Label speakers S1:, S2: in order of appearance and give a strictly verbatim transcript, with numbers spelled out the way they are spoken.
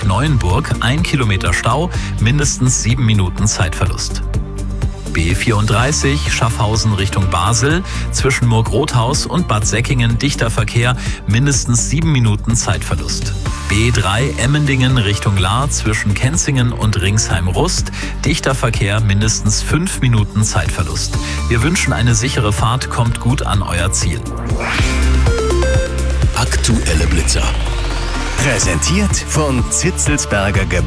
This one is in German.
S1: Neuenburg, ein Kilometer Stau, mindestens sieben Minuten Zeitverlust. B vierunddreißig Schaffhausen Richtung Basel, zwischen Murg-Rothaus und Bad Säckingen dichter Verkehr, mindestens sieben Minuten Zeitverlust. B drei Emmendingen Richtung Lahr, zwischen Kenzingen und Ringsheim-Rust, dichter Verkehr, mindestens fünf Minuten Zeitverlust. Wir wünschen eine sichere Fahrt, kommt gut an euer Ziel.
S2: Aktuelle Blitzer. Präsentiert von Zitzelsberger Gebäude.